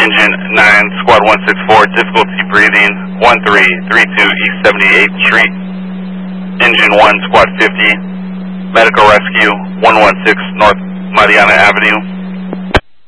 Engine 9, Squad 164, difficulty breathing, 1332 East 78th Street. Engine 1, Squad 50, medical rescue, 116 North Mariana Avenue.